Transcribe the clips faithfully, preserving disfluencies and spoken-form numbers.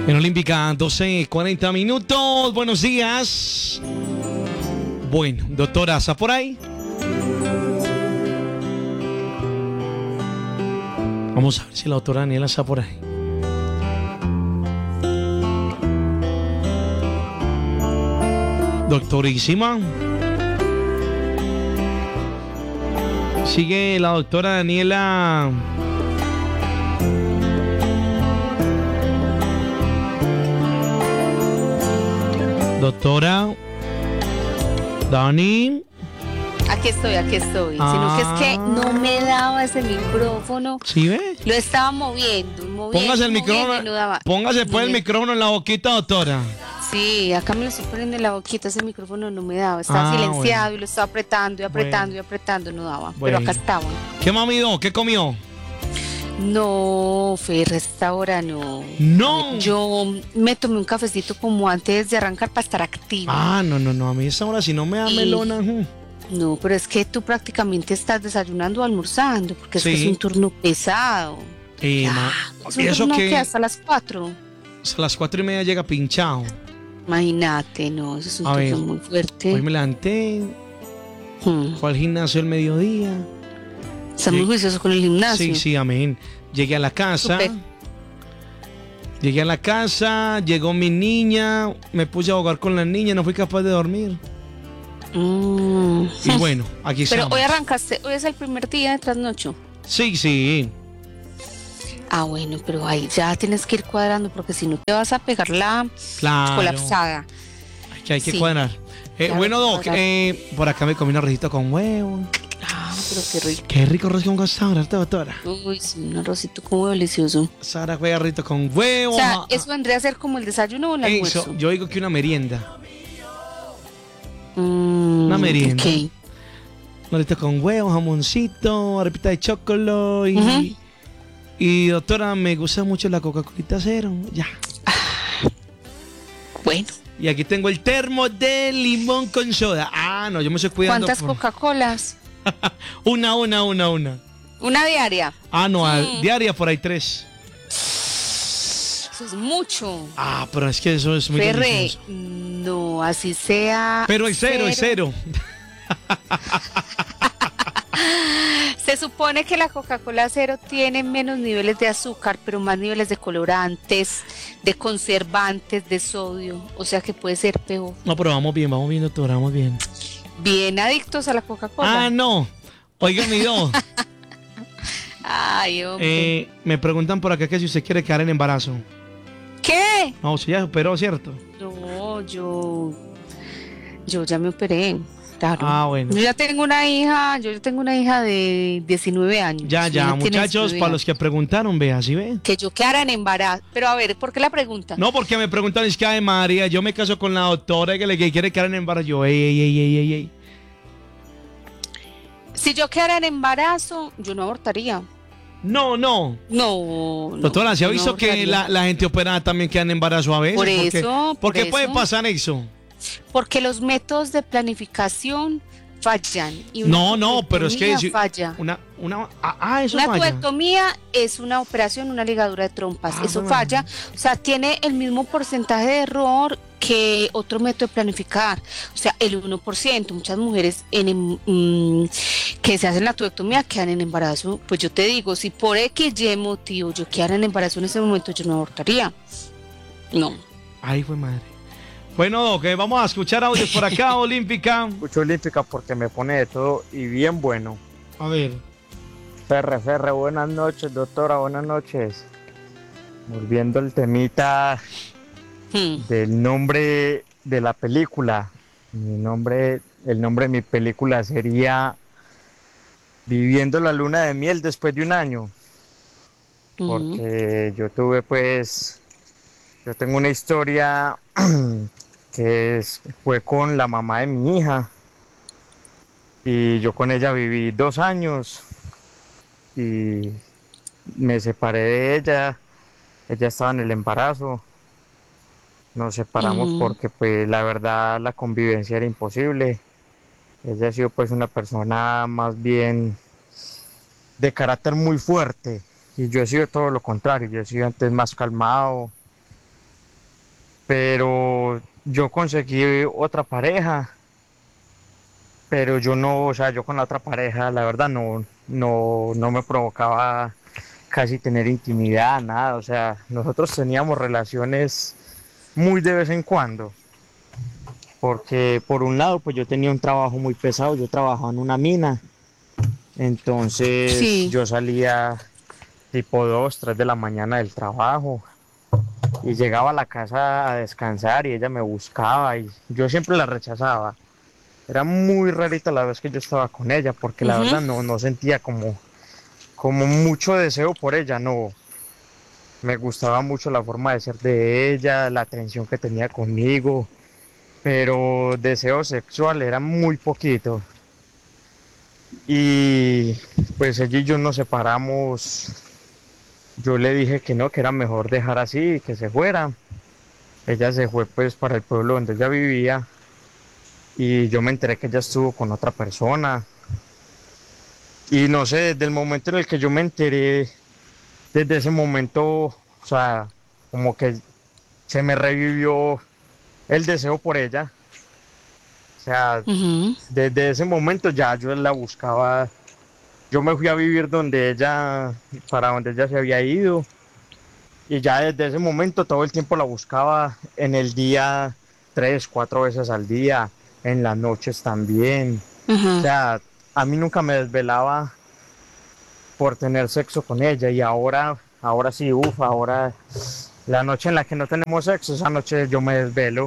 En Olímpica, doce cuarenta minutos. Buenos días. Bueno, doctora, ¿está por ahí? Vamos a ver si la doctora Daniela está por ahí. Doctorísima. Sigue la doctora Daniela. Doctora Dani. Aquí estoy, aquí estoy. Ah. Sino que es que no me daba ese micrófono. ¿Sí ve? Lo estaba moviendo, moviendo. Póngase el moviendo, micrófono. y no daba. Póngase pues No el me- micrófono en la boquita, doctora. Sí, acá me lo estoy poniendo en la boquita, ese micrófono no me daba. Estaba Ah, silenciado bueno. y lo estaba apretando y apretando Bueno. y apretando, no daba. Bueno. Pero acá estaba. ¿Qué mamido? ¿Qué comió? No, Fer, hasta ahora no. No. Yo me tomé un cafecito como antes de arrancar para estar activa. Ah, no, no, no. A mí esa hora si no me da Y- melona. mm. No, pero es que tú prácticamente estás desayunando o almorzando, porque es que Sí. es un turno pesado. Eh, ma- Es un y eso turno que que hasta las cuatro. a las cuatro y media llega pinchado. Imagínate, no, eso es un A ver, turno muy fuerte. Hoy me levanté, Hmm. fue al gimnasio el mediodía. Está muy Sí. juicioso con el gimnasio. Sí, sí, amén. Llegué a la casa. Súper. Llegué a la casa, llegó mi niña, me puse a jugar con la niña, no fui capaz de dormir. Mm. Y bueno, aquí Pero estamos. hoy arrancaste, hoy es el primer día de trasnocho. Sí, sí. Ah, bueno, pero ahí ya tienes que ir cuadrando porque si no te vas a pegar la Claro. colapsada. Hay que, hay que Sí. cuadrar. Eh, Claro, bueno, Doc, cuadrar. eh, por acá me comí una arrocito con huevo. Ah, pero qué rico. Qué rico arroz con restaurante, doctora. Uy, sí, un arrocito como delicioso. Sara juega arrocito con huevo. O sea, ajá. eso vendría a ser como el desayuno o el almuerzo. Eso, yo digo que una merienda. Mm, Una merienda. ok. Un arrocito con huevo, jamoncito, arepita de chocolate y... Ujú. Y doctora, me gusta mucho la Coca-Colita cero. Ya. Bueno, Y aquí tengo el termo de limón con soda. Ah, no, yo me estoy cuidando. ¿cuántas por- Coca-Colas? Una, una, una, una. Una diaria. Ah, no, al- Mm. diaria por ahí tres. Eso es mucho. Ah, pero es que eso es muy Ferre, delicioso. no, así sea. Pero es cero, es cero. Se supone que la Coca-Cola cero tiene menos niveles de azúcar, pero más niveles de colorantes, de conservantes, de sodio. O sea que puede ser peor. No, pero vamos bien, vamos bien, doctora, vamos bien. Bien adictos a la Coca-Cola. Ah, no. Oiga, mi dos. Ay, hombre. eh, me preguntan por acá que si usted quiere quedar en embarazo. ¿Qué? No, usted ya se operó, ¿cierto? No, yo. Yo ya me operé. Claro. Ah, bueno. Yo ya tengo una hija, yo ya tengo una hija de diecinueve años. Ya, Mi ya, hija tiene muchachos, diecinueve para años. los que preguntaron, vea, ¿sí ve? Que yo quedara en embarazo. Pero a ver, ¿por qué la pregunta? No, porque me preguntan, es que, ay, María, yo me caso con la doctora que le que quiere quedar en embarazo. Yo, ey, ey, ey, ey, ey, ey. Si yo quedara en embarazo, yo no abortaría. No, no. No, no. Doctora, ¿se ha yo no visto que abortaría. la, la gente operada también queda en embarazo a veces? Por ¿Por qué? eso, ¿Por por qué puede eso. pasar eso? Porque los métodos de planificación fallan. Y una No, no, pero es que tubectomía si- falla. Una, una, ah, ah, eso Una falla. tubectomía es una operación, una ligadura de trompas. Ah, Eso bueno. falla. O sea, tiene el mismo porcentaje de error que otro método de planificar. O sea, el uno por ciento. Muchas mujeres en, em- mm, que se hacen la tubectomía quedan en embarazo. Pues yo te digo, si por X, Y motivo yo quedara en embarazo en ese momento, yo no abortaría. No. Ay, fue madre. Bueno, Doc, eh, vamos a escuchar audios por acá, Olímpica. Escucho Olímpica porque me pone de todo y bien bueno. A ver. Ferre, Ferre, buenas noches, doctora, buenas noches. Volviendo al temita Hmm. del nombre de la película. Mi nombre, el nombre de mi película sería Viviendo la luna de miel después de un año. Ujú. Porque yo tuve pues, yo tengo una historia que es- fue con la mamá de mi hija y yo con ella viví dos años y me separé de ella, ella estaba en el embarazo, nos separamos Ujú. porque pues la verdad la convivencia era imposible, ella ha sido pues una persona más bien de carácter muy fuerte y yo he sido todo lo contrario, yo he sido antes más calmado, pero yo conseguí otra pareja, pero yo no, o sea, yo con la otra pareja, la verdad, no, no, no me provocaba casi tener intimidad, nada, o sea, nosotros teníamos relaciones muy de vez en cuando, porque por un lado, pues yo tenía un trabajo muy pesado, yo trabajaba en una mina, entonces Sí. yo salía tipo dos, tres de la mañana del trabajo y llegaba a la casa a descansar y ella me buscaba y yo siempre la rechazaba. Era muy rarita la vez que yo estaba con ella porque la Ujú. verdad no, no sentía como, como mucho deseo por ella, no. Me gustaba mucho la forma de ser de ella, la atención que tenía conmigo, pero deseo sexual era muy poquito. Y pues ella y yo nos separamos. Yo le dije que no, que era mejor dejar así, que se fuera. Ella se fue pues para el pueblo donde ella vivía y yo me enteré que ella estuvo con otra persona. Y no sé, desde el momento en el que yo me enteré, desde ese momento, o sea, como que se me revivió el deseo por ella. O sea, Ujú. desde ese momento ya yo la buscaba. Yo me fui a vivir donde ella, para donde ella se había ido. Y ya desde ese momento todo el tiempo la buscaba en el día, tres, cuatro veces al día, en las noches también. O Ujú. sea, a mí nunca me desvelaba por tener sexo con ella y ahora, ahora sí, uff, ahora la noche en la que no tenemos sexo, esa noche yo me desvelo.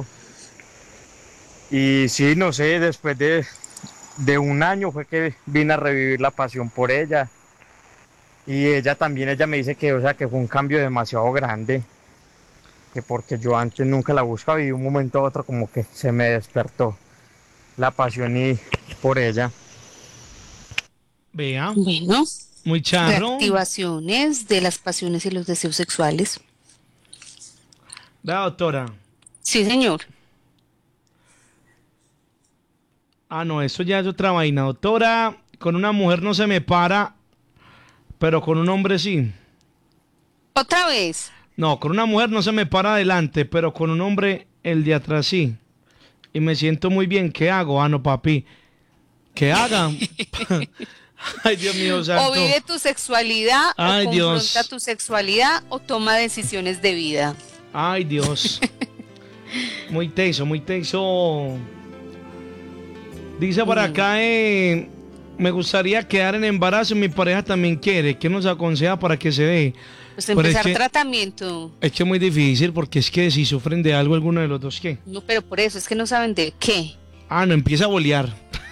Y sí, no sé, después de, de un año fue que vine a revivir la pasión por ella. Y ella también, ella me dice que, o sea, que fue un cambio demasiado grande, que porque yo antes nunca la buscaba y de un momento a otro como que se me despertó la pasión y por ella. Vea, Bueno, muy charro. reactivaciones de las pasiones y los deseos sexuales. Vea, doctora. Sí, señor. Ah, no, eso ya es otra vaina. Doctora, con una mujer no se me para, pero con un hombre sí. Otra vez. No, con una mujer no se me para adelante, pero con un hombre el de atrás sí. Y me siento muy bien. ¿Qué hago? Ah, no, papi. ¿Qué haga? Ay, Dios mío O santo. vive tu sexualidad, o Ay, confronta Dios. tu sexualidad, o toma decisiones de vida. Ay, Dios. Muy tenso, muy tenso. Dice por Mm. acá, eh, me gustaría quedar en embarazo y mi pareja también quiere. ¿Qué nos aconseja para que se dé? Pues Pero es empezar que, tratamiento. es que es muy difícil porque es que si sufren de algo alguno de los dos, ¿qué? No, pero por eso es que no saben de qué. Ah, no, empieza a bolear.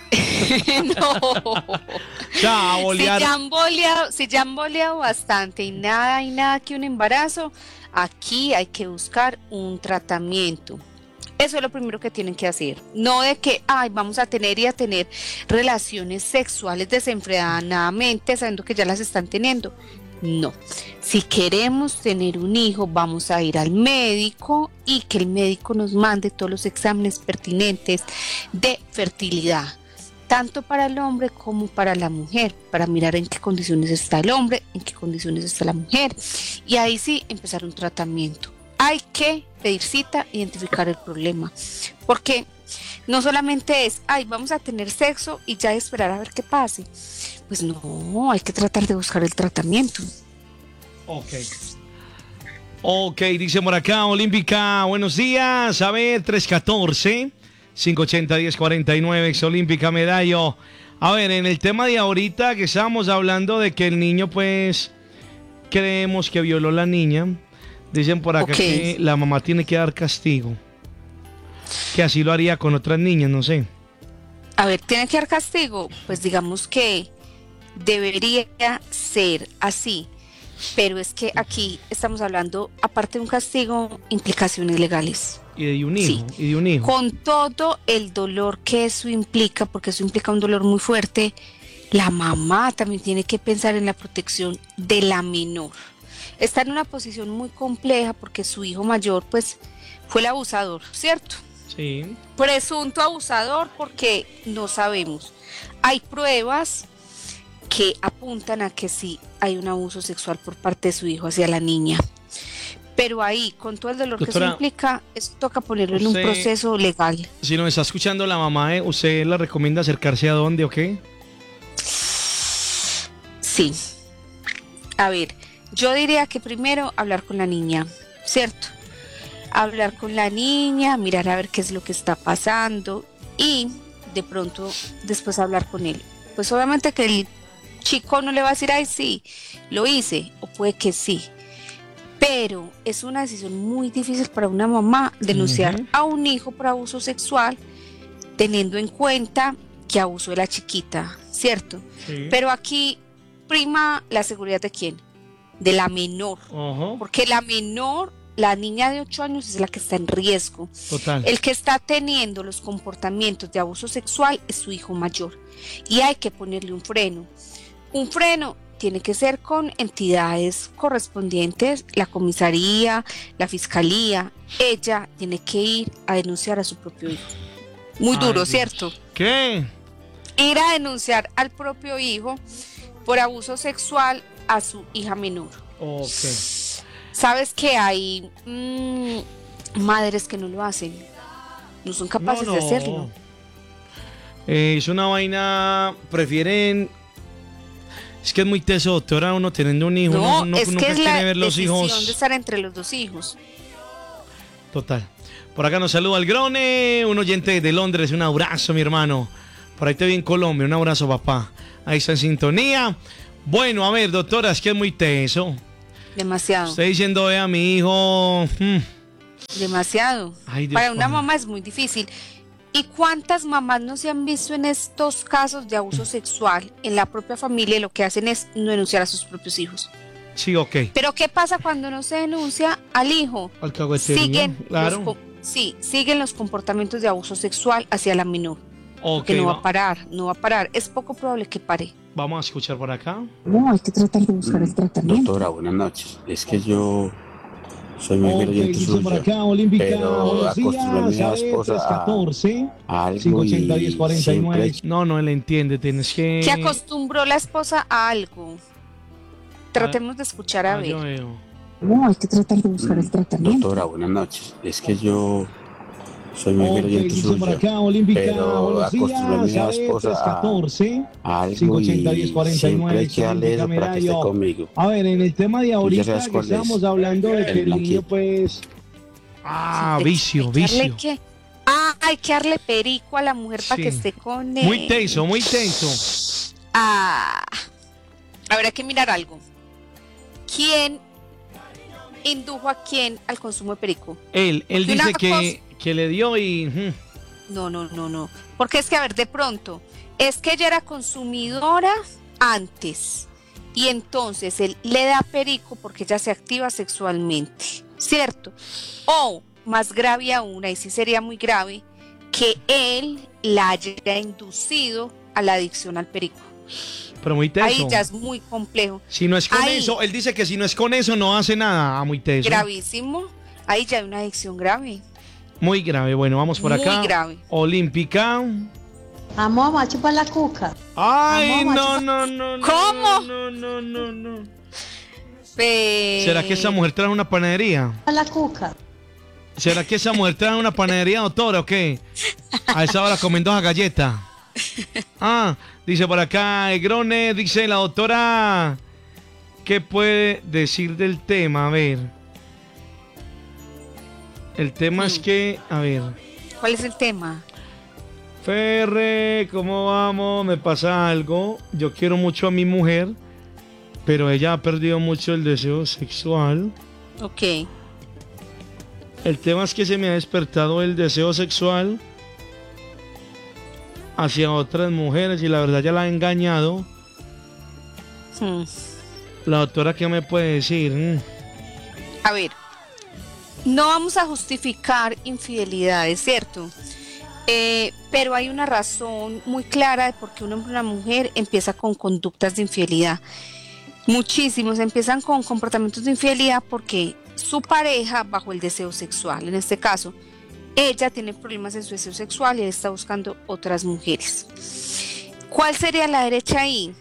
No. O sea, a Si bolear. ya han boleado, si ya han boleado bastante y nada y nada que un embarazo, aquí hay que buscar un tratamiento. Eso es lo primero que tienen que hacer. No de que, ay, vamos a tener y a tener relaciones sexuales desenfrenadamente, sabiendo que ya las están teniendo. No. Si queremos tener un hijo, vamos a ir al médico y que el médico nos mande todos los exámenes pertinentes de fertilidad, tanto para el hombre como para la mujer, para mirar en qué condiciones está el hombre, en qué condiciones está la mujer, y ahí sí empezar un tratamiento. Hay que pedir cita, identificar el problema, porque no solamente es, ay, vamos a tener sexo y ya esperar a ver qué pase. Pues no, hay que tratar de buscar el tratamiento. Ok. Ok, dice por acá, Olímpica, buenos días. A ver, tres catorce, cinco ochenta, diez cuarenta y nueve, ex Olímpica Medallo. A ver, en el tema de ahorita que estábamos hablando de que el niño, pues, creemos que violó a la niña. Dicen por acá Ok. que la mamá tiene que dar castigo. Que así lo haría con otras niñas, no sé. A ver, ¿tiene que dar castigo? Pues digamos que debería ser así, pero es que aquí estamos hablando, aparte de un castigo, implicaciones legales. Y de un hijo, Sí. y de un hijo. Con todo el dolor que eso implica, porque eso implica un dolor muy fuerte, la mamá también tiene que pensar en la protección de la menor. Está en una posición muy compleja porque su hijo mayor, pues, fue el abusador, ¿cierto? Sí. Presunto abusador porque no sabemos. Hay pruebas que apuntan a que sí hay un abuso sexual por parte de su hijo hacia la niña. Pero ahí, con todo el dolor Doctora, que eso implica, eso toca ponerlo en un usted- proceso legal. Si nos está escuchando la mamá, ¿eh? ¿Usted la recomienda acercarse a dónde o qué? Sí. A ver, yo diría que primero hablar con la niña, ¿cierto? Hablar con la niña, mirar a ver qué es lo que está pasando y de pronto después hablar con él. Pues obviamente que el chico no le va a decir, ay, sí, lo hice, o puede que sí. Pero es una decisión muy difícil para una mamá denunciar Ujú. a un hijo por abuso sexual, teniendo en cuenta que abusó de la chiquita, ¿cierto? Sí. Pero aquí prima la seguridad de quién, de la menor, Ojo, porque la menor, la niña de ocho años es la que está en riesgo. total. El que está teniendo los comportamientos de abuso sexual es su hijo mayor y hay que ponerle un freno. Un freno tiene que ser con entidades correspondientes, la comisaría, la fiscalía. Ella tiene que ir a denunciar a su propio hijo. Muy Ay, duro, Dios. ¿cierto? ¿Qué? Ir a denunciar al propio hijo por abuso sexual a su hija menor. Ok. Sabes que hay mm, madres que no lo hacen, no son capaces No, de no. hacerlo. Eh, es una vaina, prefieren... Es que es muy teso, doctora, uno teniendo un hijo, No, uno, uno es nunca que es quiere la ver los decisión hijos. de estar entre los dos hijos. Total. Por acá nos saluda el Grone, un oyente de Londres, un abrazo, mi hermano. Por ahí te vi en Colombia, un abrazo, papá. Ahí está en sintonía. Bueno, a ver, doctora, es que es muy teso. Demasiado, Estoy diciendo, eh, a mi hijo... hmm, demasiado. Ay, Dios Para una mío. mamá es muy difícil. ¿Y cuántas mamás no se han visto en estos casos de abuso sexual en la propia familia y lo que hacen es no denunciar a sus propios hijos? Sí, ok. Pero ¿qué pasa cuando no se denuncia al hijo? Alcahuetería, Siguen, claro. los, co- sí, siguen los comportamientos de abuso sexual hacia la menor. Ok, Que no va va- a parar, no va a parar. Es poco probable que pare. vamos a escuchar por acá. No, hay que tratar de buscar el tratamiento. Doctora, buenas noches. Es que yo soy muy Ok, creyente dice por suyo, acá, Olímpica, pero buenos acostumbré a mi días, a ver, esposa a- tres catorce, a algo cinco ochenta, diez y cuarenta y nueve. siempre No, no, él entiende, tienes que... Que acostumbró la esposa a algo. Tratemos de escuchar a Ah, yo ver. veo. No, hay que tratar de buscar el tratamiento. Doctora, buenas noches. Es que yo soy muy Ok, creyente dice por suyo, acá, Olímpica, pero buenos acostumbré a mi días, a ver, esposa tres a- catorce, a algo cinco ochenta, diez y cuarenta y nueve. siempre hay que darle eso para que esté Medallo. conmigo. A ver, en el tema de ya ahorita sabes que cuál es. estábamos hablando de que El el niño blanquito. pues... Ah, Sí, vicio, hay que darle vicio. que- Ah, hay que darle perico a la mujer para Sí. que esté con él. Muy tenso, muy tenso. Ah, habrá que mirar algo. ¿Quién indujo a quién al consumo de perico? Él, él Porque una dice que, que le dio y... mm, No, no, no, no. Porque es que, a ver, de pronto, es que ella era consumidora antes. Y entonces él le da perico porque ella se activa sexualmente, ¿cierto? O, más grave aún, ahí sí sería muy grave, que él la haya inducido a la adicción al perico. pero muy teso. Ahí ya es muy complejo. Si no es con Ahí. eso, él dice que si no es con eso no hace nada. Ah, muy teso. Gravísimo. Ahí ya hay una adicción grave. Muy grave. Bueno, vamos por Muy acá. grave. Olímpica. Amor, vamos a chupar la cuca. Ay, Vamos, no, vamos. no, no, no. ¿Cómo? No, no, no, no. Pe- ¿Será que esa mujer trae una panadería? La cuca. ¿Será que esa mujer trae una panadería, doctora, o qué? A esa hora comiendo esa galleta. Ah, dice por acá, el Grone, dice la doctora, ¿qué puede decir del tema? A ver. El tema es Mm. que, a ver. ¿Cuál es el tema? Ferre, ¿cómo vamos? Me pasa algo. Yo quiero mucho a mi mujer, pero ella ha perdido mucho el deseo sexual. Ok. El tema es que se me ha despertado el deseo sexual hacia otras mujeres y la verdad ya la he engañado. Hmm. La doctora, ¿qué me puede decir? Mm. A ver, no vamos a justificar infidelidades, ¿cierto? Eh, pero hay una razón muy clara de por qué un hombre y una mujer empieza con conductas de infidelidad. Muchísimos empiezan con comportamientos de infidelidad porque su pareja bajo el deseo sexual, en este caso, ella tiene problemas en su deseo sexual y él está buscando otras mujeres. ¿Cuál sería la derecha ahí?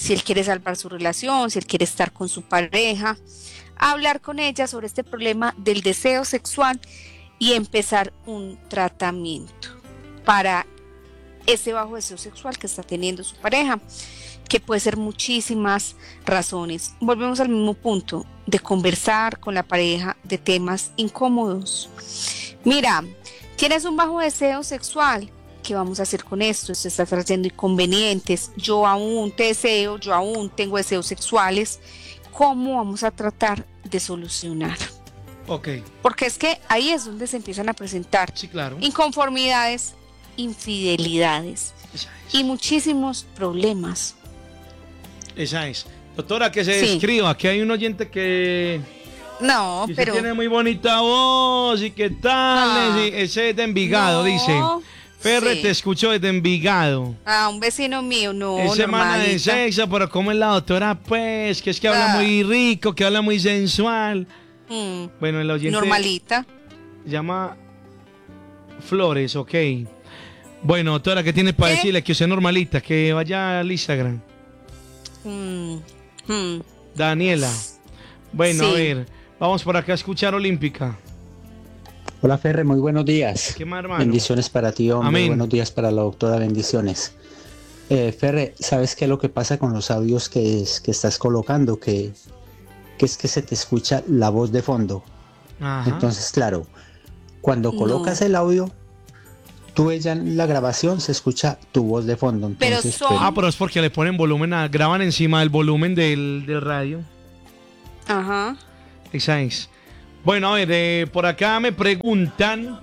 si él quiere salvar su relación, si él quiere estar con su pareja, hablar con ella sobre este problema del deseo sexual y empezar un tratamiento para ese bajo deseo sexual que está teniendo su pareja, que puede ser muchísimas razones. Volvemos al mismo punto de conversar con la pareja de temas incómodos. Mira, tienes un bajo deseo sexual, ¿qué vamos a hacer con esto? Esto está trayendo inconvenientes, yo aún te deseo, yo aún tengo deseos sexuales, ¿cómo vamos a tratar de solucionar? Ok. Porque es que ahí es donde se empiezan a presentar Sí, claro. inconformidades, infidelidades Esa es. y muchísimos problemas. Esa es. Doctora, que se Sí. describa, que hay un oyente que... No, Dice, pero... tiene muy bonita voz y qué tal. Ah. Sí, ese es de Envigado, No, dice. Ferre, sí. te escucho desde Envigado. Ah, un vecino mío, no, Es semana de normalita. sexo, pero como es la doctora, pues, que es que habla Ah. muy rico, que habla muy sensual. Mm, Bueno, el oyente normalita. llama Flores, ok. Bueno, doctora, ¿qué tiene para ¿Qué? decirle? Que usted es normalita, que vaya al Instagram. Mm, mm. Daniela. Bueno, Sí. a ver, vamos por acá a escuchar Olímpica. Hola Ferre, muy buenos días. ¿Qué más, hermano? Bendiciones para ti, hombre. Amén. Buenos días para la doctora, bendiciones. Eh, Ferre, ¿sabes qué es lo que pasa con los audios que, es, que estás colocando? Que, que es que se te escucha la voz de fondo. Ajá. Entonces, claro, cuando No. colocas el audio, tú ves ya en la grabación, se escucha tu voz de fondo. Pero Entonces, son- Ah, pero es porque le ponen volumen, a, graban encima del volumen del, del radio. Ajá. Esa es. Bueno, a ver, eh, por acá me preguntan.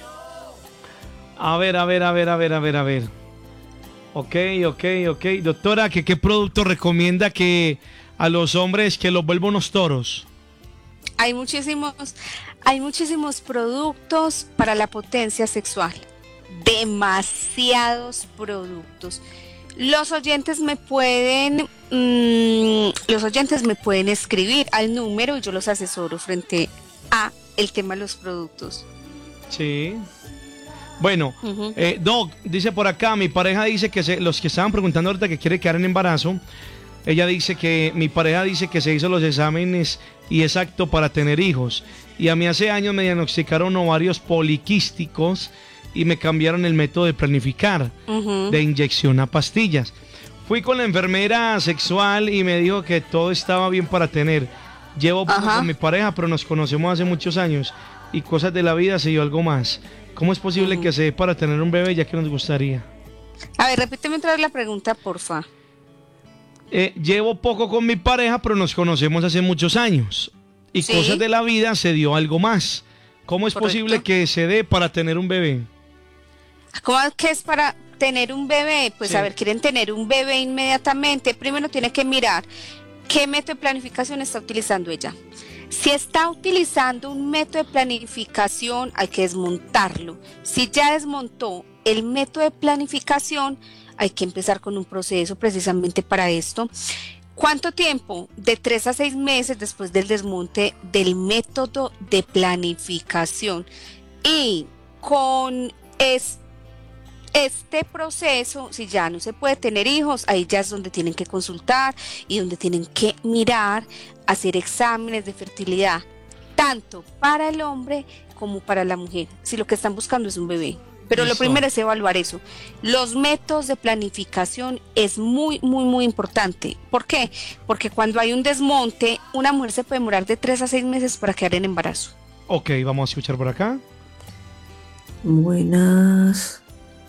A ver, a ver, a ver, a ver, a ver, a ver. Ok, ok, ok. Doctora, ¿qué, qué producto recomienda que a los hombres que los vuelva unos toros? Hay muchísimos, hay muchísimos productos para la potencia sexual. Demasiados productos. Los oyentes me pueden, mm, los oyentes me pueden escribir al número y yo los asesoro frente a el tema de los productos. Sí. Bueno, Ujú. eh, Doc, dice por acá, mi pareja dice que se- los que estaban preguntando ahorita que quiere quedar en embarazo, ella dice que mi pareja dice que se hizo los exámenes y es apto para tener hijos. Y a mí hace años me diagnosticaron ovarios poliquísticos y me cambiaron el método de planificar, Ujú. de inyección a pastillas. Fui con la enfermera sexual y me dijo que todo estaba bien para tener. Llevo poco Ajá. con mi pareja, pero nos conocemos hace muchos años y cosas de la vida se dio algo más. ¿Cómo es posible Ujú. que se dé para tener un bebé ya que nos gustaría? A ver, repíteme otra vez la pregunta, porfa. Eh, llevo poco con mi pareja, pero nos conocemos hace muchos años y Sí. cosas de la vida se dio algo más. ¿Cómo es Correcto. posible que se dé para tener un bebé? ¿Cómo es que es para tener un bebé? Pues Sí. a ver, quieren tener un bebé inmediatamente. Primero tiene que mirar qué método de planificación está utilizando ella. Si está utilizando un método de planificación, hay que desmontarlo. Si ya desmontó el método de planificación, hay que empezar con un proceso precisamente para esto. ¿Cuánto tiempo? De tres a seis meses después del desmonte del método de planificación. Y con es- este proceso, si ya no se puede tener hijos, ahí ya es donde tienen que consultar y donde tienen que mirar, hacer exámenes de fertilidad, tanto para el hombre como para la mujer, si lo que están buscando es un bebé. Pero lo Listo. primero es evaluar eso. Los métodos de planificación es muy, muy, muy importante. ¿Por qué? Porque cuando hay un desmonte, una mujer se puede demorar de tres a seis meses para quedar en embarazo. Ok, vamos a escuchar por acá. Buenas.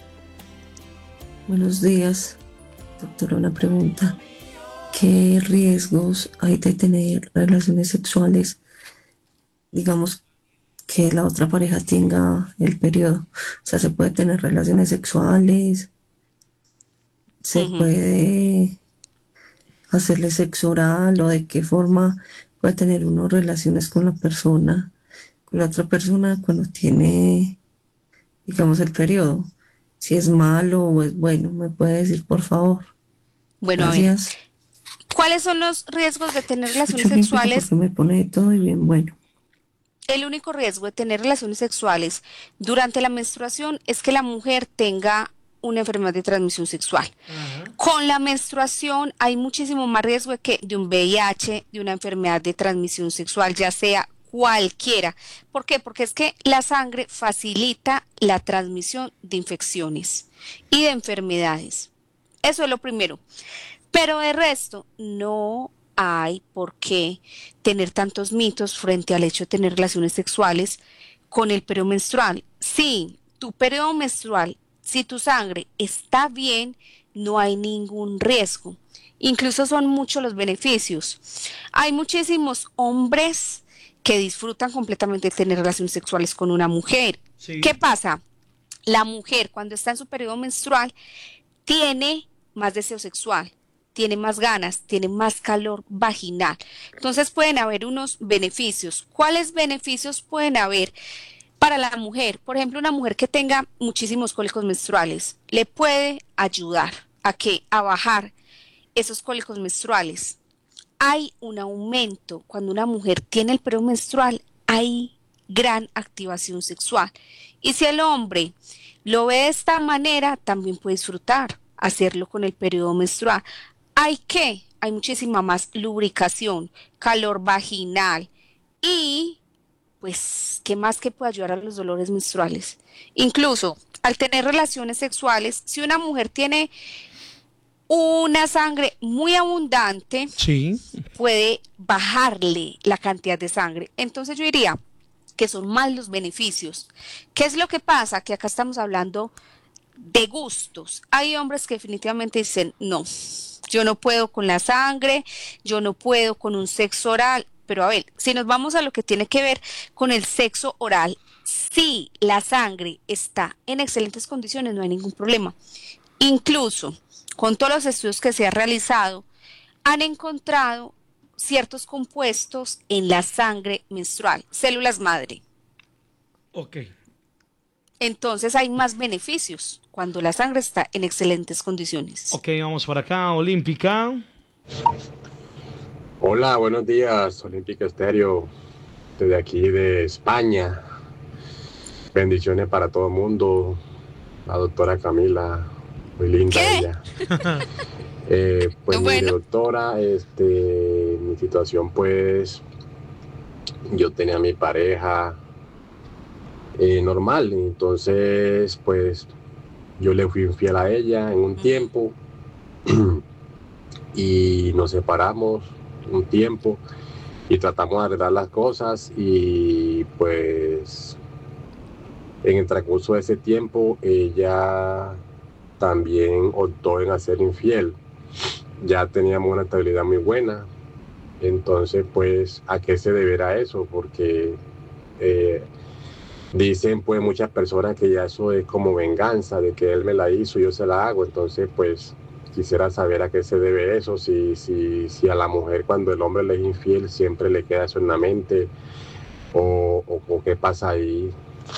Buenos días. Doctora, una pregunta. ¿Qué riesgos hay de tener relaciones sexuales? Digamos que la otra pareja tenga el periodo. O sea, se puede tener relaciones sexuales, se Ujú. puede hacerle sexo oral o de qué forma puede tener uno relaciones con la persona, con la otra persona cuando tiene, digamos, el periodo. Si es malo o es bueno, ¿me puede decir, por favor? Bueno, a ver, Gracias. ¿cuáles son los riesgos de tener relaciones Escucho bien sexuales? porque me pone de todo y bien bueno. El único riesgo de tener relaciones sexuales durante la menstruación es que la mujer tenga una enfermedad de transmisión sexual. Ajá. Con la menstruación hay muchísimo más riesgo de que de un V I H, de una enfermedad de transmisión sexual, ya sea cualquiera. ¿Por qué? Porque es que la sangre facilita la transmisión de infecciones y de enfermedades. Eso es lo primero. Pero de resto, no hay por qué tener tantos mitos frente al hecho de tener relaciones sexuales con el periodo menstrual. Sí, tu periodo menstrual, si tu sangre está bien, no hay ningún riesgo. Incluso son muchos los beneficios. Hay muchísimos hombres que disfrutan completamente de tener relaciones sexuales con una mujer. Sí. ¿Qué pasa? La mujer, cuando está en su periodo menstrual, tiene más deseo sexual, tiene más ganas, tiene más calor vaginal. Entonces pueden haber unos beneficios. ¿Cuáles beneficios pueden haber para la mujer? Por ejemplo, una mujer que tenga muchísimos cólicos menstruales le puede ayudar a que a bajar esos cólicos menstruales. Hay un aumento cuando una mujer tiene el periodo menstrual, hay gran activación sexual. Y si el hombre lo ve de esta manera, también puede disfrutar hacerlo con el periodo menstrual. ¿Hay qué? Hay muchísima más lubricación, calor vaginal y pues, ¿qué más que puede ayudar a los dolores menstruales? Incluso al tener relaciones sexuales, si una mujer tiene una sangre muy abundante, Sí. puede bajarle la cantidad de sangre. Entonces yo diría que son más los beneficios. ¿Qué es lo que pasa? Que acá estamos hablando de gustos. Hay hombres que definitivamente dicen, no, yo no puedo con la sangre, yo no puedo con un sexo oral. Pero a ver, si nos vamos a lo que tiene que ver con el sexo oral, si la sangre está en excelentes condiciones, no hay ningún problema. Incluso con todos los estudios que se han realizado, han encontrado ciertos compuestos en la sangre menstrual, células madre. Ok. Entonces hay más beneficios cuando la sangre está en excelentes condiciones. Ok, vamos por acá, Olímpica. Hola, buenos días, Olímpica Estéreo, desde aquí de España. Bendiciones para todo el mundo. La doctora Camila, muy linda ¿Qué? ella. Eh, pues Bueno. mire, doctora, este, mi situación, pues, yo tenía a mi pareja eh, normal, entonces, pues, yo le fui infiel a ella en un tiempo y nos separamos un tiempo y tratamos de arreglar las cosas y, pues, en el transcurso de ese tiempo ella también optó en hacer infiel. Ya teníamos una estabilidad muy buena, entonces pues ¿a qué se deberá eso? Porque eh, dicen pues muchas personas que ya eso es como venganza, de que él me la hizo y yo se la hago. Entonces pues quisiera saber a qué se debe eso, si, si, si a la mujer cuando el hombre le es infiel siempre le queda eso en la mente o, o, o qué pasa ahí.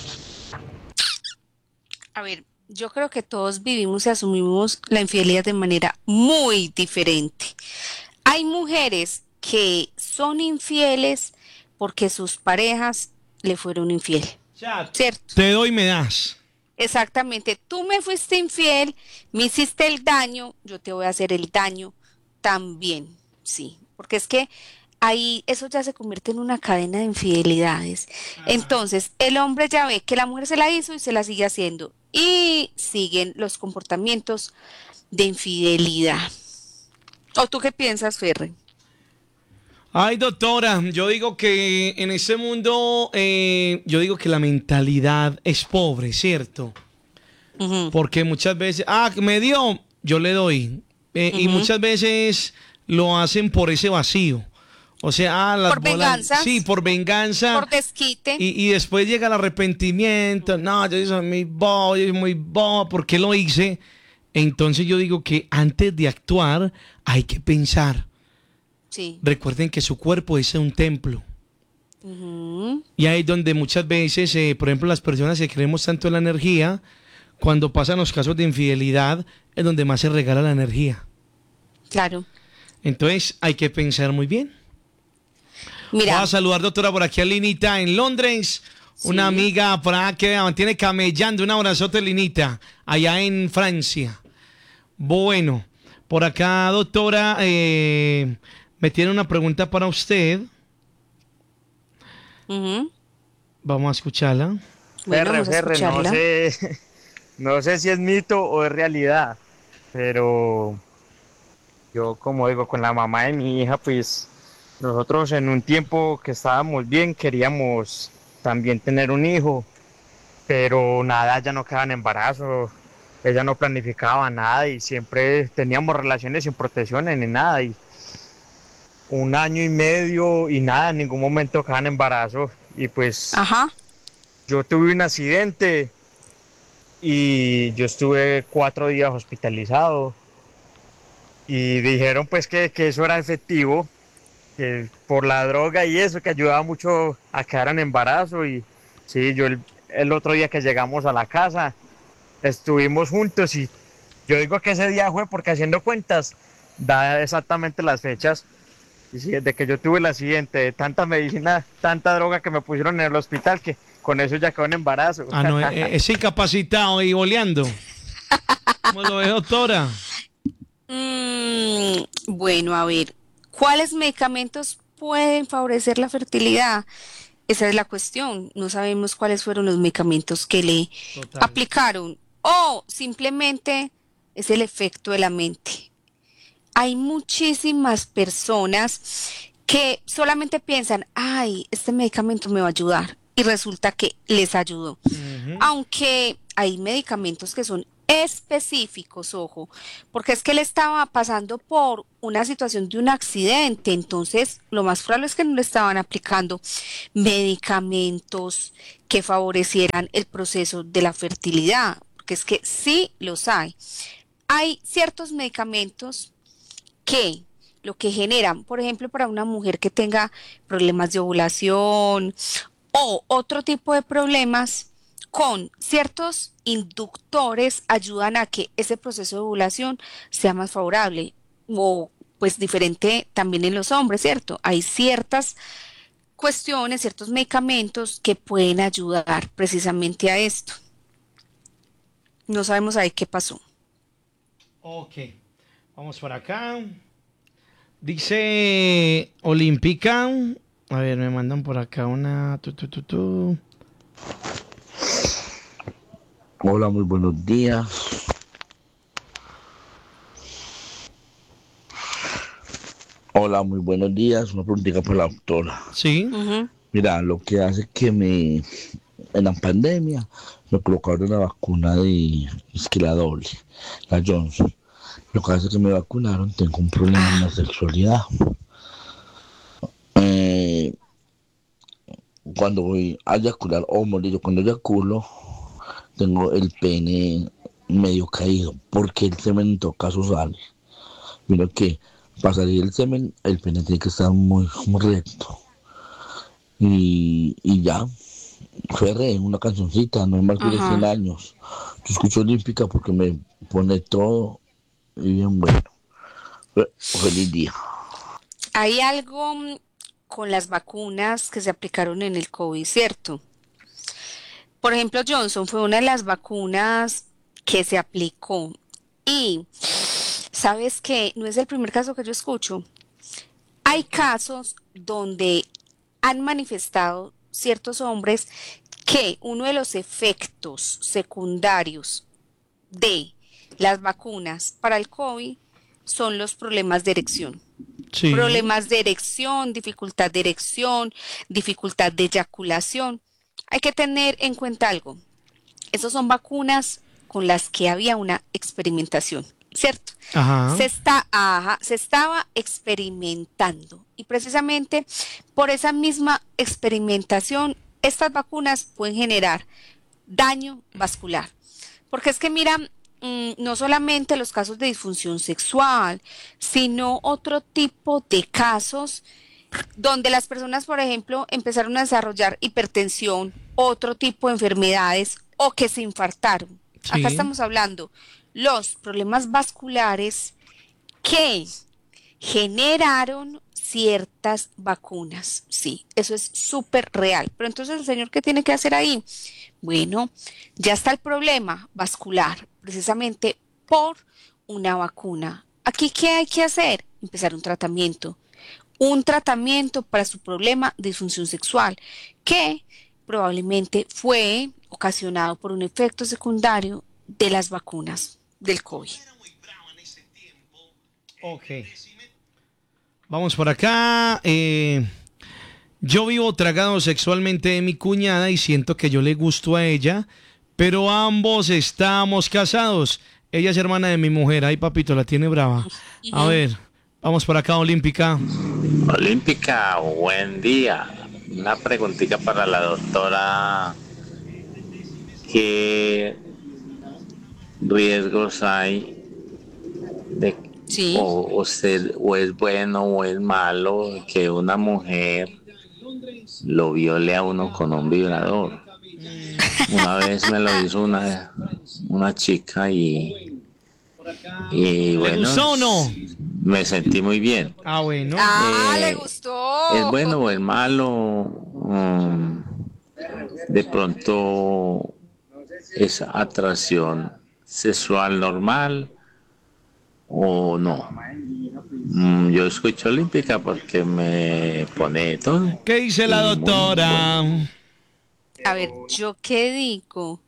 A ver, yo creo que todos vivimos y asumimos la infidelidad de manera muy diferente. Hay mujeres que son infieles porque sus parejas le fueron infiel, Chat. ¿cierto? Te doy, me das. Exactamente, tú me fuiste infiel, me hiciste el daño, yo te voy a hacer el daño también, sí, porque es que ahí eso ya se convierte en una cadena de infidelidades. Entonces, el hombre ya ve que la mujer se la hizo y se la sigue haciendo y siguen los comportamientos de infidelidad. ¿O tú qué piensas, Ferre? Ay, doctora, yo digo que en este mundo, eh, yo digo que la mentalidad es pobre, ¿cierto? Ujú. Porque muchas veces, ah, me dio, yo le doy. Eh, Y Ujú. muchas veces lo hacen por ese vacío. O sea, ah, las ¿Por bolas- venganza? Sí, por venganza. Por desquite. Y, y después llega el arrepentimiento. No, yo soy muy bobo, yo soy muy bobo, ¿por qué lo hice? Entonces yo digo que antes de actuar hay que pensar. Sí. Recuerden que su cuerpo es un templo. Ujú. Y ahí es donde muchas veces, eh, por ejemplo, las personas que creemos tanto en la energía, cuando pasan los casos de infidelidad, es donde más se regala la energía. Claro. Entonces hay que pensar muy bien. Mira, Vamos a saludar, doctora, por aquí a Linita en Londres. Una Sí. amiga por acá que me mantiene camellando. Un abrazote, Linita, allá en Francia. Bueno, por acá, doctora, eh, me tiene una pregunta para usted. Ujú. Vamos a escucharla. Bueno, Ferre, vamos a Ferre, no escucharla. sé, no sé si es mito o es realidad, pero yo, como digo, con la mamá de mi hija, pues nosotros en un tiempo que estábamos bien queríamos también tener un hijo, pero nada, ya no quedaba en embarazo, ella no planificaba nada y siempre teníamos relaciones sin protección ni nada y un año y medio y nada, en ningún momento quedaba en embarazo y pues Ajá. yo tuve un accidente y yo estuve cuatro días hospitalizado y dijeron pues que, que eso era efectivo, que por la droga y eso, que ayudaba mucho a quedar en embarazo y sí, yo el, el otro día que llegamos a la casa estuvimos juntos y yo digo que ese día fue porque haciendo cuentas da exactamente las fechas y sí, desde que yo tuve el accidente, de tanta medicina, tanta droga que me pusieron en el hospital que con eso ya quedó en embarazo. Ah, no, eh, es incapacitado y boleando. ¿Cómo lo ve, doctora? Mm, bueno, a ver, ¿cuáles medicamentos pueden favorecer la fertilidad? Esa es la cuestión. No sabemos cuáles fueron los medicamentos que le Total. aplicaron o simplemente es el efecto de la mente. Hay muchísimas personas que solamente piensan, ay, este medicamento me va a ayudar y resulta que les ayudó. Ujú. Aunque hay medicamentos que son específicos, ojo, porque es que él estaba pasando por una situación de un accidente, entonces lo más probable es que no le estaban aplicando medicamentos que favorecieran el proceso de la fertilidad, porque es que sí los hay. Hay ciertos medicamentos que lo que generan, por ejemplo, para una mujer que tenga problemas de ovulación o otro tipo de problemas, con ciertos inductores ayudan a que ese proceso de ovulación sea más favorable o pues diferente también en los hombres, ¿cierto? Hay ciertas cuestiones, ciertos medicamentos que pueden ayudar precisamente a esto. No sabemos ahí qué pasó. Ok, vamos por acá. Dice Olímpica. A ver, me mandan por acá una. Tu, tu, tu, tu. Hola, muy buenos días. Hola, muy buenos días. Una preguntita para la doctora. Sí. Ujú. Mira, lo que hace que me, en la pandemia, me colocaron la vacuna de, es que la doble, la Johnson. Lo que hace que me vacunaron, tengo un problema en la sexualidad. Eh, cuando voy a eyacular o morir, cuando eyaculo, tengo el pene medio caído, porque el semen en todo caso sale. Mira que para salir el semen, el pene tiene que estar muy, muy recto. Y, y ya, Ferre, una cancioncita, no es más de cien Ajá. años. Yo escucho Olímpica porque me pone todo y bien bueno. Fe- Feliz día. Hay algo mm, con las vacunas que se aplicaron en el COVID, ¿cierto? Por ejemplo, Johnson fue una de las vacunas que se aplicó. Y sabes que no es el primer caso que yo escucho. Hay casos donde han manifestado ciertos hombres que uno de los efectos secundarios de las vacunas para el COVID son los problemas de erección. Sí. Problemas de erección, dificultad de erección, dificultad de eyaculación. Hay que tener en cuenta algo. Esas son vacunas con las que había una experimentación, ¿cierto? Ajá. Se, está, ajá, se estaba experimentando y precisamente por esa misma experimentación estas vacunas pueden generar daño vascular. Porque es que mira, mm, no solamente los casos de disfunción sexual, sino otro tipo de casos donde las personas, por ejemplo, empezaron a desarrollar hipertensión, otro tipo de enfermedades o que se infartaron. Acá Sí. estamos hablando los problemas vasculares que generaron ciertas vacunas. Sí, eso es súper real. Pero entonces el señor, ¿qué tiene que hacer ahí? Bueno, ya está el problema vascular, precisamente por una vacuna. Aquí, ¿qué hay que hacer? Empezar un tratamiento. Un tratamiento para su problema de disfunción sexual, que probablemente fue ocasionado por un efecto secundario de las vacunas del COVID. Ok. Vamos por acá. Eh, yo vivo tragado sexualmente de mi cuñada y siento que yo le gusto a ella, pero ambos estamos casados. Ella es hermana de mi mujer. Ay, papito, la tiene brava. A ver, vamos por acá, Olímpica. Olímpica, buen día. Una preguntita para la doctora. ¿Qué riesgos hay de Sí. o, o, ser, o es bueno o es malo que una mujer lo viole a uno con un vibrador? Una vez me lo hizo una, una chica y, y bueno, ¿Le gustó o no? me sentí muy bien. Ah, bueno. Ah, Eh, le gustó. ¿Es bueno o es malo? Um, de pronto es atracción sexual normal o no. Mm, yo escucho Olímpica porque me pone todo. ¿Qué dice la Y muy doctora? bueno. A ver, ¿yo qué digo?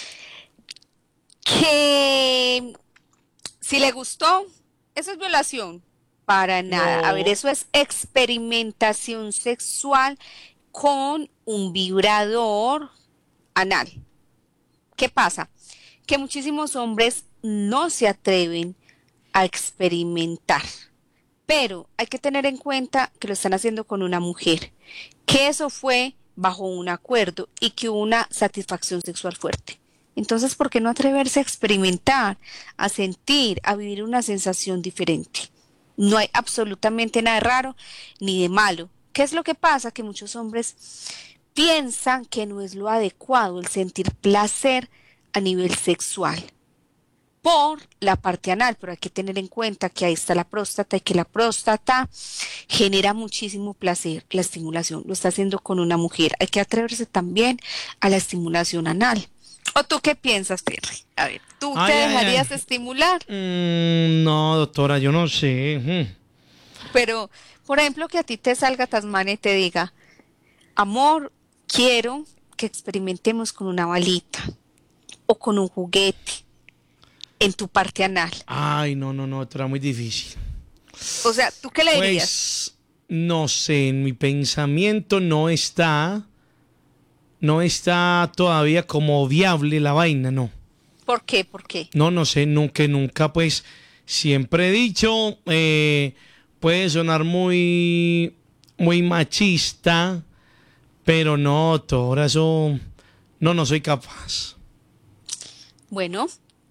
Que si le gustó, eso es violación. Para nada. A ver, No. eso es experimentación sexual con un vibrador anal. ¿Qué pasa? Que muchísimos hombres no se atreven a experimentar, pero hay que tener en cuenta que lo están haciendo con una mujer, que eso fue bajo un acuerdo y que hubo una satisfacción sexual fuerte. Entonces, ¿por qué no atreverse a experimentar, a sentir, a vivir una sensación diferente? No hay absolutamente nada de raro ni de malo. ¿Qué es lo que pasa? Que muchos hombres piensan que no es lo adecuado el sentir placer a nivel sexual por la parte anal, pero hay que tener en cuenta que ahí está la próstata y que la próstata genera muchísimo placer, la estimulación, lo está haciendo con una mujer. Hay que atreverse también a la estimulación anal. ¿O tú qué piensas, Ferry? A ver, ¿tú Ay, te ay, dejarías ay. estimular? Mm, no, doctora, yo no sé. Mm. Pero, por ejemplo, que a ti te salga Tasmania y te diga, amor, quiero que experimentemos con una balita o con un juguete en tu parte anal. Ay, no, no, no, doctora, muy difícil. O sea, ¿tú qué le dirías? Pues, no sé, en mi pensamiento no está, no está todavía como viable la vaina, no. ¿Por qué? ¿Por qué? No, no sé, nunca, nunca, pues, siempre he dicho, eh, puede sonar muy, muy machista, pero no, doctora, eso, no, no soy capaz. Bueno,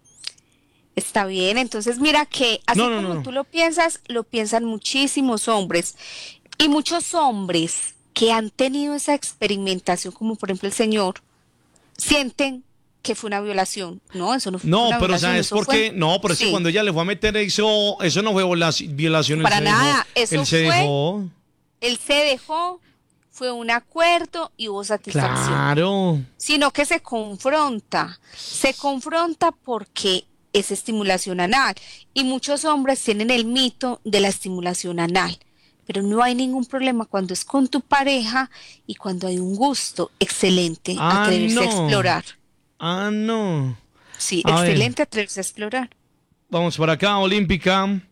está bien. Entonces, mira que así No, no, como no. tú lo piensas, lo piensan muchísimos hombres. Y muchos hombres que han tenido esa experimentación, como por ejemplo el señor, sienten que fue una violación. No, eso no fue No, una pero violación. ¿sabes eso por fue- qué? No, pero es que Sí. cuando ella le fue a meter eso, eso no fue violaci- violación. él Para se nada, dejó, eso él se fue- dejó. Él se dejó, fue un acuerdo y hubo satisfacción. Claro. Sino que se confronta, se confronta porque es estimulación anal y muchos hombres tienen el mito de la estimulación anal, pero no hay ningún problema cuando es con tu pareja y cuando hay un gusto excelente Ah, atreverse no. a explorar. Ah, no. Sí, A ver. excelente atreverse a explorar. Vamos por acá, Olímpica.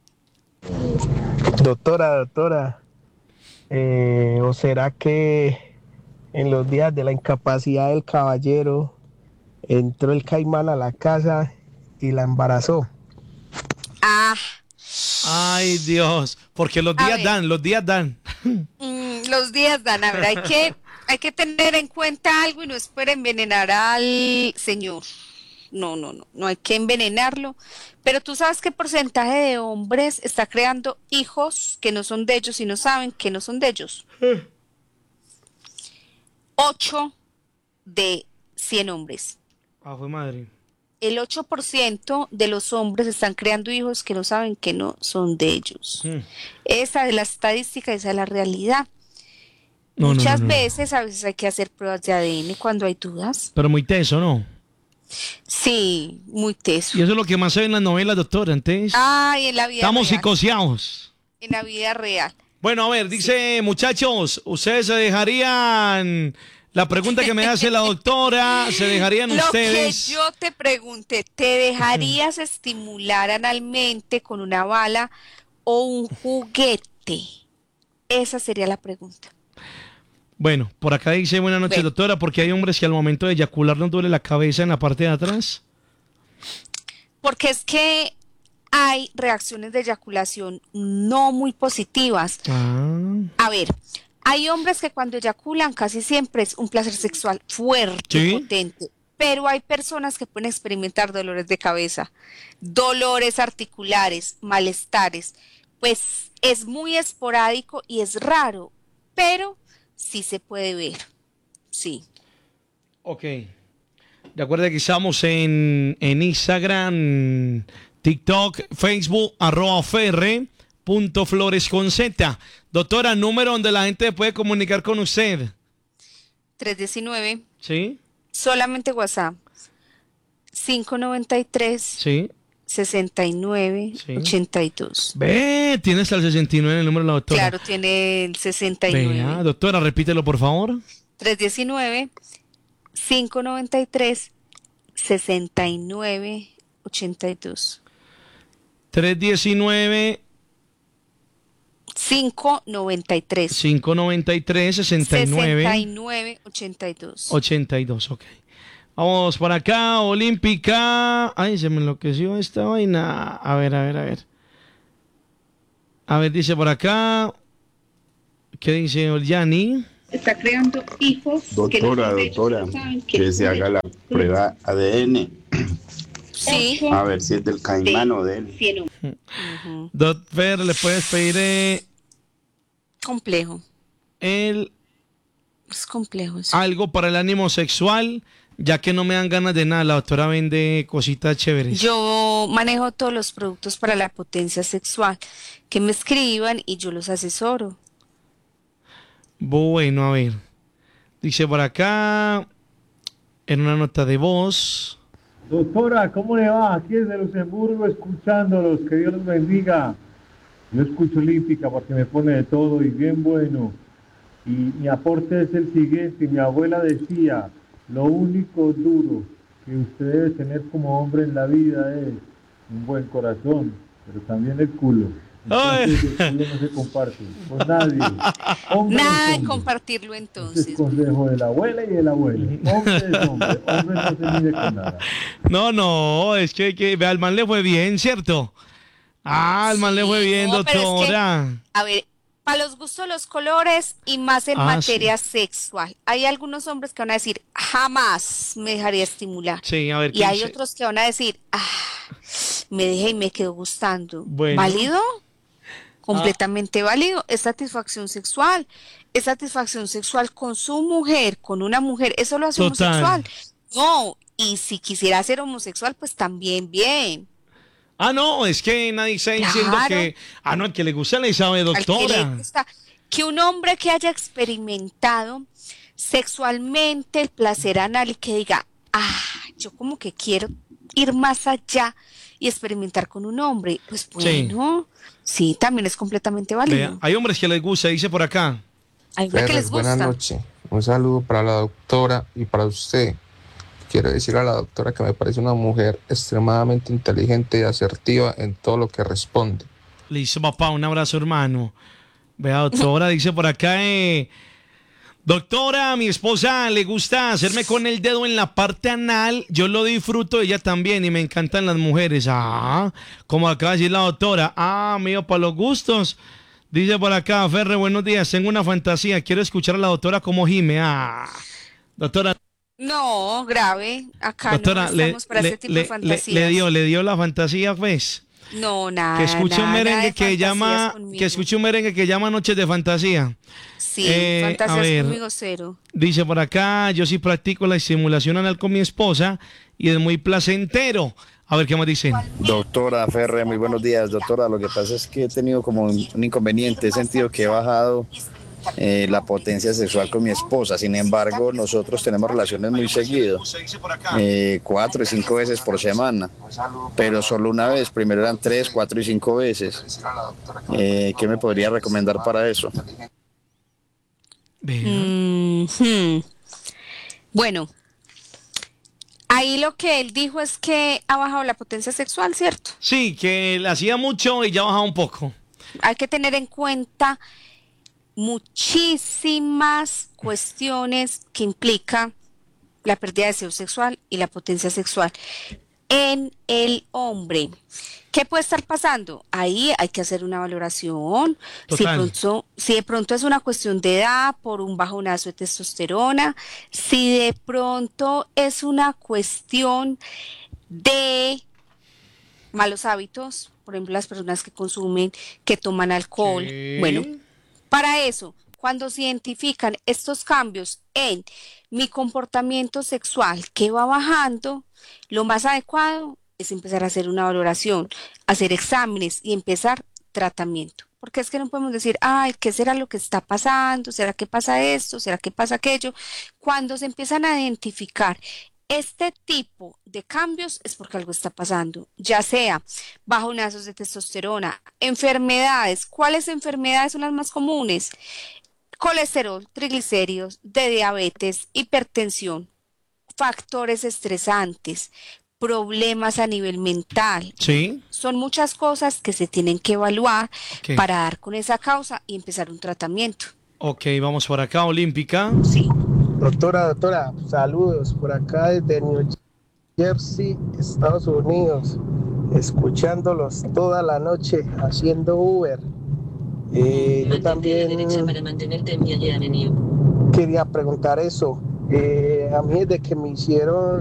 Doctora, doctora, eh, ¿o será que en los días de la incapacidad del caballero entró el caimán a la casa y la embarazó? Ah, Ay, Dios. Porque los A días ver. dan, los días dan. mm, los días dan, a ver, hay que, hay que tener en cuenta algo y no es para envenenar al señor. No, no, no, no hay que envenenarlo. Pero tú sabes qué porcentaje de hombres está creando hijos que no son de ellos y no saben que no son de ellos. Ocho de cien hombres. Ah, fue madre. el ocho por ciento de los hombres están creando hijos que no saben que no son de ellos. Mm. Esa es la estadística, esa es la realidad. No, no, Muchas no, no. veces, a veces hay que hacer pruebas de A D N cuando hay dudas. Pero muy teso, ¿no? Sí, muy teso. Y eso es lo que más se ve en las novelas, doctora. Entonces, Ay, en la vida estamos real. psicoseados. En la vida real. Bueno, a ver, dice, muchachos, ¿ustedes se dejarían la pregunta que me hace la doctora? ¿Se dejarían Lo ustedes? que yo te pregunté, ¿te dejarías estimular analmente con una bala o un juguete? Esa sería la pregunta. Bueno, por acá dice, buenas noches, Ven. doctora, porque hay hombres que al momento de eyacular nos duele la cabeza en la parte de atrás. Porque es que hay reacciones de eyaculación no muy positivas. Ah, A ver, hay hombres que cuando eyaculan casi siempre es un placer sexual fuerte, Sí. potente, pero hay personas que pueden experimentar dolores de cabeza, dolores articulares, malestares. Pues es muy esporádico y es raro, pero sí se puede ver. Sí. ok. Recuerda que estamos en, en Instagram, TikTok, Facebook, arroba ferre, punto flores con Z. Doctora, número donde la gente puede comunicar con usted. tres uno nueve, ¿Sí? solamente WhatsApp. cinco nueve tres, ¿Sí? sesenta y nueve, Sí. ochenta y dos. Ve, tiene hasta el sesenta y nueve el número de la doctora. Claro, tiene el sesenta y Vea, nueve. doctora, repítelo, por favor. tres uno nueve, cinco nueve tres, sesenta y nueve, ochenta y dos. tres uno nueve, cinco nueve tres, cinco nueve tres, sesenta y nueve, sesenta y nueve, ochenta y dos. ochenta y dos, ok. Vamos por acá, Olímpica. Ay, se me enloqueció esta vaina. A ver, a ver, a ver. A ver, dice por acá. ¿Qué dice Yanni? Está creando hijos. Doctora, doctora, que se haga la prueba A D N, Sí. a ver si es del caimán o de él. Ujú. Dot Fer, le puedes pedir eh, Complejo. el, Es complejo eso. algo para el ánimo sexual, ya que no me dan ganas de nada. La doctora vende cositas chéveres. Yo manejo todos los productos para la potencia sexual. Que me escriban y yo los asesoro. Bueno, a ver. Dice por acá, en una nota de voz. Doctora, ¿cómo le va? Aquí desde Luxemburgo escuchándolos, que Dios los bendiga. Yo escucho Olímpica porque me pone de todo y bien bueno. Y mi aporte es el siguiente, mi abuela decía, lo único duro que usted debe tener como hombre en la vida es un buen corazón, pero también el culo. Entonces, el culo no se comparte con nadie. Hombre Nada es de hombre. compartirlo Ese entonces. es consejo de la abuela y del abuelo. Hombre es hombre, hombre no se mide con nada. No, no, es que, que al man le fue bien, ¿cierto? Ah, al man le fue bien, no, pero es que- doctora. A ver, para los gustos los colores y más en Ah, materia sexual. Hay algunos hombres que van a decir, jamás me dejaría estimular. Sí, a ver, Y ¿qué hay dice? otros que van a decir, ah, me dejé y me quedó gustando. Bueno. ¿Válido? Completamente válido. Es satisfacción sexual. Es satisfacción sexual con su mujer, con una mujer. Eso lo hace Total. homosexual. No, y si quisiera ser homosexual, pues también bien. Ah, no, es que nadie está diciendo Claro. que... Ah, no, el que le gusta le sabe, Al que le doctora. gusta. Que un hombre que haya experimentado sexualmente el placer anal y que diga, ah, yo como que quiero ir más allá y experimentar con un hombre, pues bueno, sí, también es completamente válido. Vea, hay hombres que les gusta, dice por acá. Hay hombres que Ferrer, les buenas gusta. noches. Un saludo para la doctora y para usted. Quiero decir a la doctora que me parece una mujer extremadamente inteligente y asertiva en todo lo que responde. Listo, papá, un abrazo, hermano. Vea, doctora, dice por acá, eh, doctora, a mi esposa le gusta hacerme con el dedo en la parte anal. Yo lo disfruto, ella también, y me encantan las mujeres. Ah, como acaba de decir la doctora. Ah, mío, para los gustos. Dice por acá, Ferre, buenos días. Tengo una fantasía. Quiero escuchar a la doctora como gime. Ah, doctora. No, grave. Acá Doctora, no le, estamos para le- ese tipo le- de fantasías. le- le dio, le dio la fantasía, pues. No, nada. Que escuche nada, un merengue nada de que fantasías llama, conmigo. que escuche un merengue que llama Noches de Fantasía. Sí, Eh, a fantasías ver. conmigo cero. Dice por acá, yo sí practico la estimulación anal con mi esposa y es muy placentero. A ver qué más dicen. Doctora Ferre, muy buenos días. Doctora, lo que pasa es que he tenido como un, un inconveniente, he sentido que he bajado eh, la potencia sexual con mi esposa. Sin embargo, nosotros tenemos relaciones muy seguido, eh, cuatro y cinco veces por semana, pero solo una vez. Primero eran tres, cuatro y cinco veces. Eh, ¿Qué me podría recomendar para eso? Mm-hmm. Bueno, ahí lo que él dijo es que ha bajado la potencia sexual, ¿cierto? Sí, que le hacía mucho y ya bajaba un poco. Hay que tener en cuenta muchísimas cuestiones que implica la pérdida de deseo sexual y la potencia sexual en el hombre. ¿Qué puede estar pasando? Ahí hay que hacer una valoración. Si, Total. pronto, si de pronto es una cuestión de edad, por un bajonazo de testosterona, si de pronto es una cuestión de malos hábitos, por ejemplo, las personas que consumen, que toman alcohol. Sí. Bueno, para eso, cuando se identifican estos cambios en mi comportamiento sexual que va bajando, lo más adecuado es empezar a hacer una valoración, hacer exámenes y empezar tratamiento. Porque es que no podemos decir, ay, ¿qué será lo que está pasando? ¿Será que pasa esto? ¿Será que pasa aquello? Cuando se empiezan a identificar este tipo de cambios es porque algo está pasando, ya sea bajonazos de testosterona, enfermedades. ¿Cuáles enfermedades son las más comunes? Colesterol, triglicéridos, de diabetes, hipertensión, factores estresantes, problemas a nivel mental. Sí. Son muchas cosas que se tienen que evaluar Ok. para dar con esa causa y empezar un tratamiento. Ok, vamos por acá, Olímpica. Sí. Doctora, doctora, saludos por acá desde New Jersey, Estados Unidos, escuchándolos toda la noche haciendo Uber. Eh, yo también quería preguntar eso. Eh, a mí desde que me hicieron